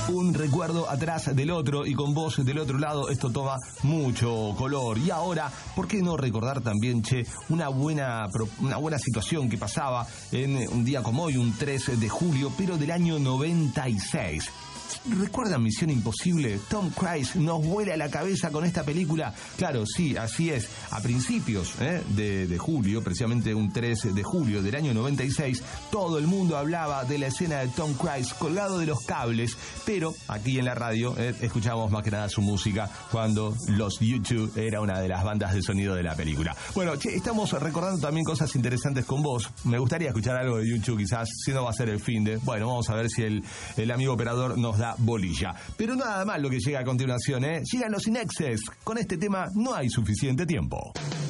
Un recuerdo atrás del otro y con vos del otro lado esto toma mucho color. Y ahora, ¿por qué no recordar también, una buena situación que pasaba en un día como hoy, un 3 de julio, pero del año 96? ¿Recuerdan Misión Imposible? Tom Cruise nos vuela la cabeza con esta película. Claro, sí, así es. A principios de julio, precisamente un 3 de julio del año 96, todo el mundo hablaba de la escena de Tom Cruise colgado de los cables, pero aquí en la radio escuchábamos más que nada su música cuando los U2 era una de las bandas de sonido de la película. Bueno, estamos recordando también cosas interesantes con vos. Me gustaría escuchar algo de U2 quizás, si no va a ser el fin de... Bueno, vamos a ver si el amigo operador nos da bolilla. Pero nada más lo que llega a continuación, Llegan los Inexes. Con este tema no hay suficiente tiempo.